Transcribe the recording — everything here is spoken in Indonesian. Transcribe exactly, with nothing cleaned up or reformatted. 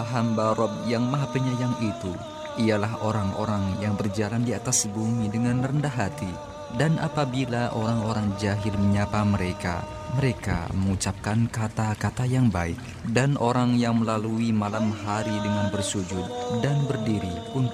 Hamba Rob yang Maha Penyayang itu ialah orang-orang yang berjalan di atas bumi dengan rendah hati. Dan apabila orang-orang jahil menyapa mereka, mereka mengucapkan kata-kata yang baik. Dan orang yang melalui malam hari dengan bersujud dan berdiri untuk